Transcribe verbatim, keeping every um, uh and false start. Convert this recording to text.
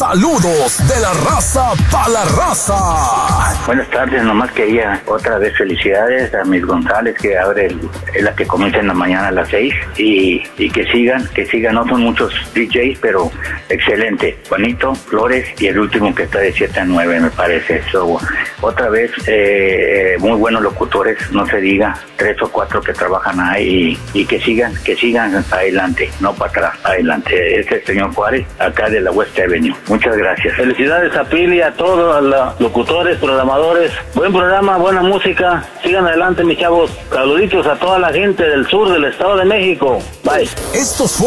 Saludos de la raza pa' la raza. Buenas tardes, nomás quería otra vez felicidades a mis González, que abre el, es la que comienza en la mañana a las seis, y, y que sigan, que sigan, no son muchos D Js, pero excelente. Juanito, Flores y el último que está de siete a nueve, me parece. So, otra vez, eh, muy buenos locutores, no se diga, tres o cuatro que trabajan ahí, y, y que sigan, que sigan adelante, no para atrás, adelante. Este es el señor Juárez, acá de la West Avenue. Muchas gracias. Felicidades a Pili, a todos, a los locutores, programadores. Buen programa, buena música. Sigan adelante, mis chavos. Saluditos a toda la gente del sur del Estado de México. Bye. Estos fueron